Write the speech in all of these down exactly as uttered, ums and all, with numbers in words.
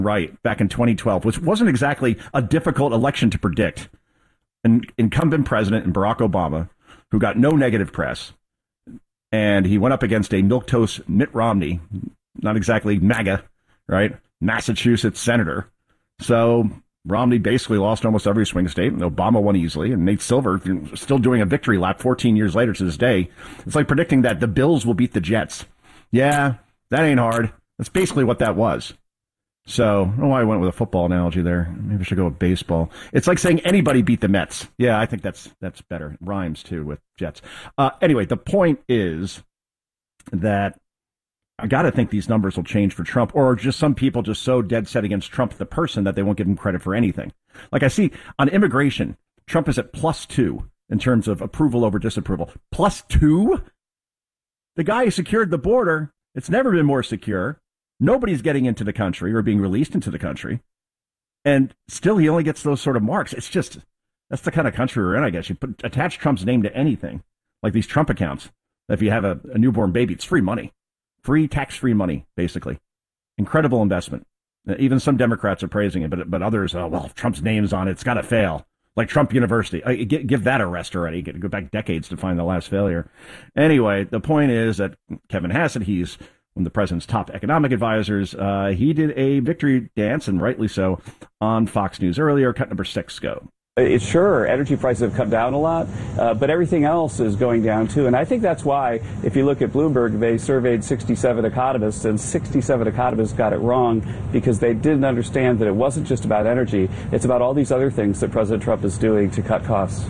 right back in twenty twelve, which wasn't exactly a difficult election to predict. An incumbent president in Barack Obama, who got no negative press, and he went up against a milquetoast Mitt Romney, not exactly MAGA, right? Massachusetts senator. So Romney basically lost almost every swing state, and Obama won easily, and Nate Silver still doing a victory lap fourteen years later to this day. It's like predicting that the Bills will beat the Jets. Yeah, that ain't hard. That's basically what that was. So, I don't know why I went with a football analogy there. Maybe I should go with baseball. It's like saying anybody beat the Mets. Yeah, I think that's that's better. It rhymes, too, with Jets. Uh, anyway, the point is that I got to think these numbers will change for Trump, or just some people just so dead set against Trump, the person, that they won't give him credit for anything. Like I see on immigration, Trump is at plus two in terms of approval over disapproval. Plus two? The guy who secured the border, it's never been more secure. Nobody's getting into the country or being released into the country. And still, he only gets those sort of marks. It's just, that's the kind of country we're in, I guess. You put attach Trump's name to anything, like these Trump accounts. If you have a, a newborn baby, it's free money. Free, tax-free money, basically. Incredible investment. Even some Democrats are praising it, but but others, oh, well, if Trump's name's on it, it's got to fail. Like Trump University. I, give, give that a rest already. Go back decades to find the last failure. Anyway, the point is that Kevin Hassett, he's one of the president's top economic advisors. Uh, he did a victory dance, and rightly so, on Fox News earlier. Cut number six, go. It's sure, energy prices have come down a lot, uh, but everything else is going down too. And I think that's why, if you look at Bloomberg, they surveyed sixty-seven economists, and sixty-seven economists got it wrong because they didn't understand that it wasn't just about energy. It's about all these other things that President Trump is doing to cut costs.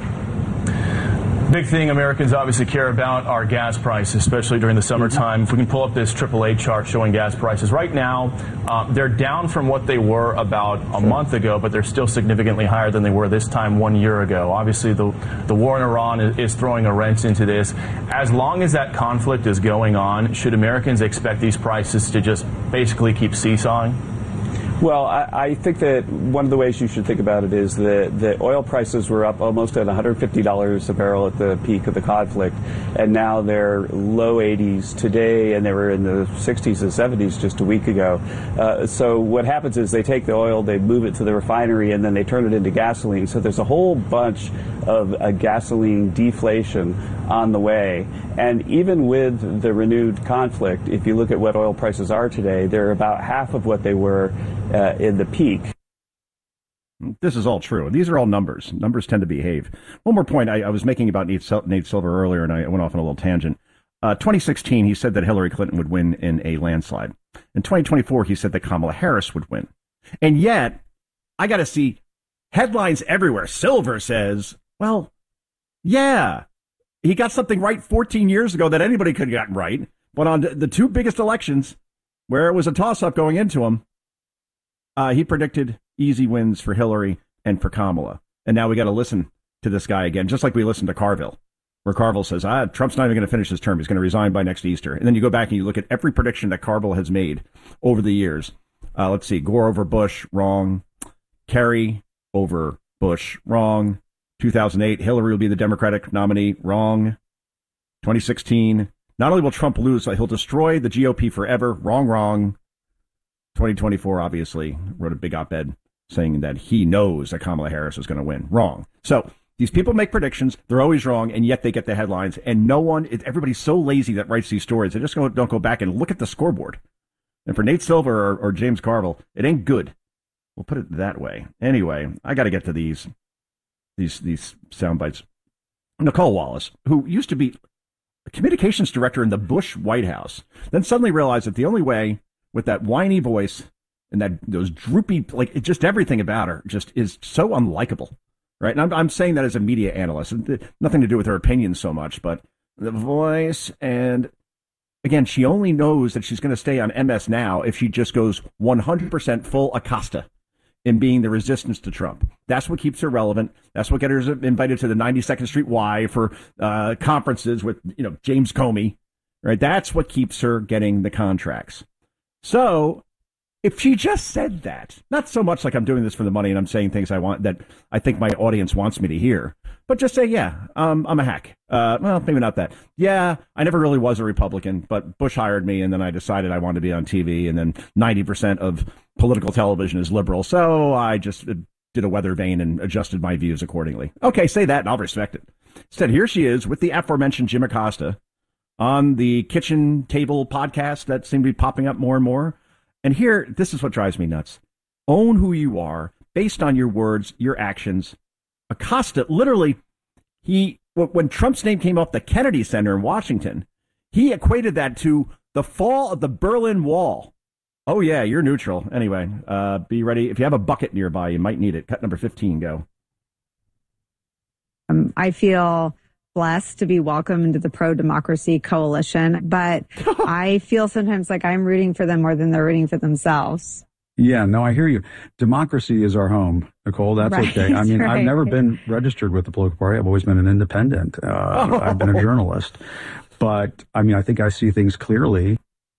Big thing Americans obviously care about are gas prices, especially during the summertime. If we can pull up this triple A chart showing gas prices. Right now, uh, they're down from what they were about a sure. month ago, but they're still significantly higher than they were this time one year ago. Obviously, the, the war in Iran is, is throwing a wrench into this. As long as that conflict is going on, should Americans expect these prices to just basically keep seesawing? Well, I, I think that one of the ways you should think about it is that the oil prices were up almost at one hundred fifty dollars a barrel at the peak of the conflict, and now they're low eighties today, and they were in the sixties and seventies just a week ago. Uh, so what happens is they take the oil, they move it to the refinery, and then they turn it into gasoline. So there's a whole bunch of uh, gasoline deflation on the way. And even with the renewed conflict, if you look at what oil prices are today, they're about half of what they were uh, in the peak. This is all true. These are all numbers. Numbers tend to behave. One more point I, I was making about Nate, Sil- Nate Silver earlier, and I went off on a little tangent. Uh, twenty sixteen, he said that Hillary Clinton would win in a landslide. In twenty twenty-four, he said that Kamala Harris would win. And yet, I got to see headlines everywhere. Silver says, well, yeah, he got something right fourteen years ago that anybody could have gotten right. But on the two biggest elections, where it was a toss-up going into them, uh, he predicted easy wins for Hillary and for Kamala. And now we got to listen to this guy again, just like we listened to Carville, where Carville says, ah, Trump's not even going to finish his term. He's going to resign by next Easter. And then you go back and you look at every prediction that Carville has made over the years. Uh, let's see, Gore over Bush, wrong. Kerry over Bush, wrong. two thousand eight, Hillary will be the Democratic nominee, wrong. twenty sixteen, not only will Trump lose, he'll destroy the G O P forever, wrong, wrong. twenty twenty-four, obviously, wrote a big op-ed saying that he knows that Kamala Harris is going to win, wrong. So these people make predictions, they're always wrong, and yet they get the headlines, and no one, everybody's so lazy that writes these stories, they just don't go back and look at the scoreboard. And for Nate Silver or, or James Carville, it ain't good. We'll put it that way. Anyway, I got to get to these. These these sound bites. Nicole Wallace, who used to be a communications director in the Bush White House, then suddenly realized that the only way, with that whiny voice and that those droopy, like it, just everything about her, just is so unlikable, right? And I'm, I'm saying that as a media analyst, nothing to do with her opinion so much, but the voice, and again, she only knows that she's going to stay on M S Now if she just goes one hundred percent full Acosta in being the resistance to Trump. That's what keeps her relevant. That's what gets her invited to the ninety-second Street Y for uh, conferences with, you know, James Comey, right? That's what keeps her getting the contracts. So If she just said that, not so much like I'm doing this for the money and I'm saying things I want that I think my audience wants me to hear, but just say, yeah, um, I'm a hack. Uh, well, maybe not that. Yeah, I never really was a Republican, but Bush hired me and then I decided I wanted to be on T V, and then ninety percent of political television is liberal, so I just did a weather vane and adjusted my views accordingly. Okay, say that and I'll respect it. Instead, here she is with the aforementioned Jim Acosta on the Kitchen Table podcast that seem to be popping up more and more. And here, this is what drives me nuts. Own who you are based on your words, your actions. Acosta, literally, he when Trump's name came up the Kennedy Center in Washington, he equated that to the fall of the Berlin Wall. Oh, yeah, you're neutral. Anyway, uh, be ready. If you have a bucket nearby, you might need it. Cut number fifteen, go. Um, I feel blessed to be welcomed into the pro-democracy coalition, but I feel sometimes like I'm rooting for them more than they're rooting for themselves. Yeah, no, I hear you. Democracy is our home, Nicole. That's right, okay. I mean, right. I've never been registered with the political party. I've always been an independent. Uh, oh. I've been a journalist. But, I mean, I think I see things clearly.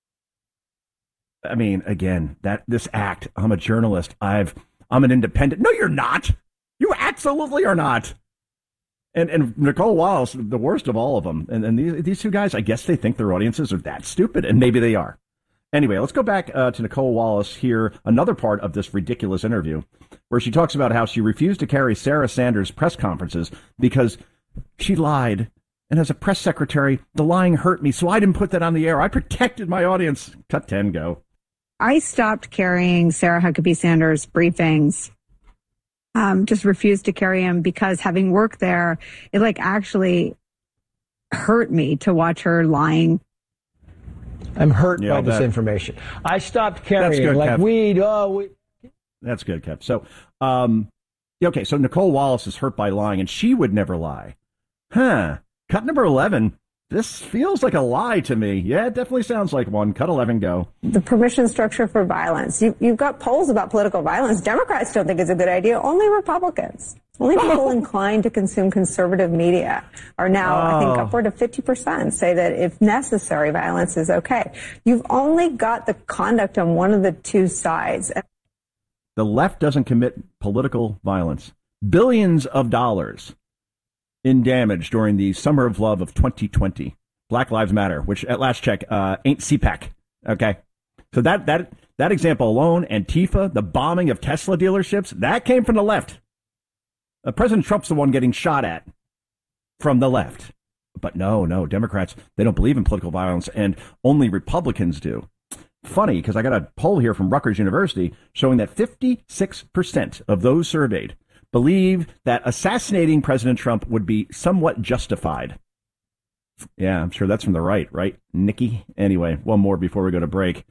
I mean, again, that this act, I'm a journalist. I've, I'm an independent. No, you're not. You absolutely are not. And and Nicole Wallace, the worst of all of them. And, and these, these two guys, I guess they think their audiences are that stupid, and maybe they are. Anyway, let's go back uh, to Nicole Wallace here, another part of this ridiculous interview, where she talks about how she refused to carry Sarah Sanders' press conferences because she lied. And as a press secretary, the lying hurt me, so I didn't put that on the air. I protected my audience. Cut ten, go. I stopped carrying Sarah Huckabee Sanders' briefings. Um, just refused to carry him because having worked there, it like actually hurt me to watch her lying. I'm hurt yeah, by that, this information. I stopped carrying good, like Kev. weed. Oh, we. That's good, Kev. So, um, okay, so Nicole Wallace is hurt by lying, and she would never lie. Huh. Cut number eleven. This feels like a lie to me. Yeah, it definitely sounds like one. Cut eleven, go. The permission structure for violence. You, you've got polls about political violence. Democrats don't think it's a good idea. Only Republicans. Only people inclined to consume conservative media are now, oh. I think, upward of fifty percent say that if necessary, violence is okay. You've only got the conduct on one of the two sides. The left doesn't commit political violence. Billions of dollars in damage during the Summer of Love of twenty twenty. Black Lives Matter, which at last check uh, ain't C PAC. Okay, so that that that example alone, Antifa, the bombing of Tesla dealerships, that came from the left. Uh, President Trump's the one getting shot at from the left. But no, no, Democrats, they don't believe in political violence, and only Republicans do. Funny, because I got a poll here from Rutgers University showing that fifty-six percent of those surveyed believe that assassinating President Trump would be somewhat justified. Yeah, I'm sure that's from the right, right, Nikki? Anyway, one more before we go to break.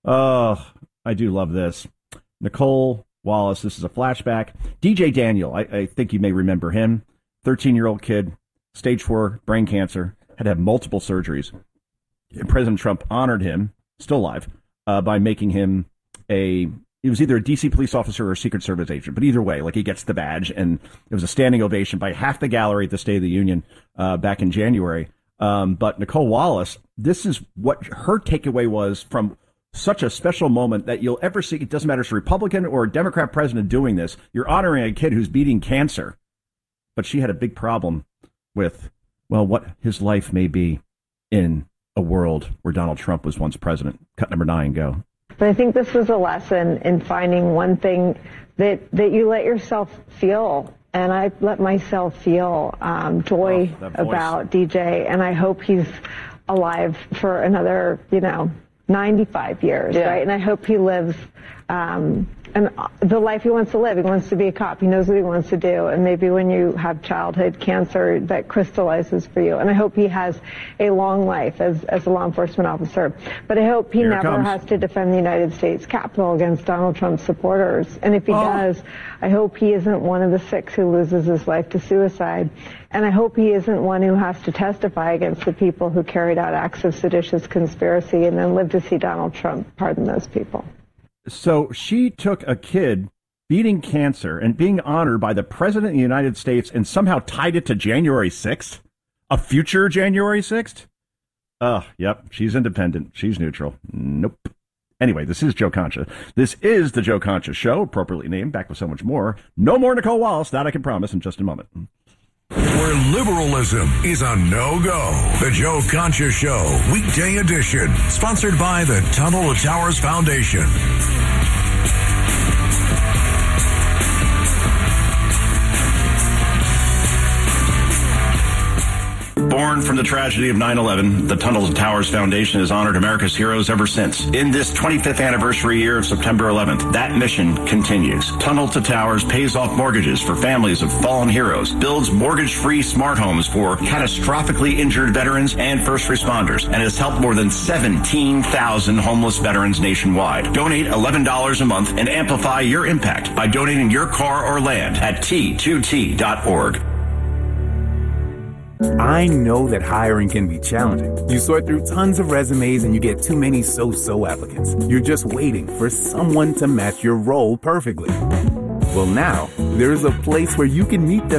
Oh, I do love this. Nicole Wallace, this is a flashback. D J Daniel, I, I think you may remember him. thirteen-year-old kid, stage four brain cancer, had to have multiple surgeries. And President Trump honored him, still alive, uh, by making him a... He was either a D C police officer or a Secret Service agent, but either way, like he gets the badge, and it was a standing ovation by half the gallery at the State of the Union uh, back in January. Um, but Nicole Wallace, this is what her takeaway was from such a special moment that you'll ever see. It doesn't matter if it's a Republican or a Democrat president doing this. You're honoring a kid who's beating cancer. But she had a big problem with, well, what his life may be in a world where Donald Trump was once president. Cut number nine, go. But I think this was a lesson in finding one thing that, that you let yourself feel. And I let myself feel um, joy oh, about D J. And I hope he's alive for another, you know, ninety-five years, yeah. right? And I hope he lives um, and the life he wants to live. He wants to be a cop. He knows what he wants to do. And maybe when you have childhood cancer, that crystallizes for you. And I hope he has a long life as, as a law enforcement officer. But I hope he Here never has to defend the United States Capitol against Donald Trump's supporters. And if he oh. does, I hope he isn't one of the six who loses his life to suicide. And I hope he isn't one who has to testify against the people who carried out acts of seditious conspiracy and then live to see Donald Trump pardon those people. So she took a kid beating cancer and being honored by the President of the United States and somehow tied it to January sixth, a future January sixth. Oh, yep. She's independent. She's neutral. Nope. Anyway, this is Joe Concha. This is the Joe Concha Show, appropriately named, back with so much more. No more Nicole Wallace, that I can promise in just a moment. Where liberalism is a no-go. The Joe Concha Show, weekday edition, sponsored by the Tunnel to Towers Foundation. Born from the tragedy of nine eleven, the Tunnel to Towers Foundation has honored America's heroes ever since. In this twenty-fifth anniversary year of September eleventh, that mission continues. Tunnel to Towers pays off mortgages for families of fallen heroes, builds mortgage-free smart homes for catastrophically injured veterans and first responders, and has helped more than seventeen thousand homeless veterans nationwide. Donate eleven dollars a month and amplify your impact by donating your car or land at T two T dot org. I know that hiring can be challenging. You sort through tons of resumes and you get too many so-so applicants. You're just waiting for someone to match your role perfectly. Well, now, there's a place where you can meet them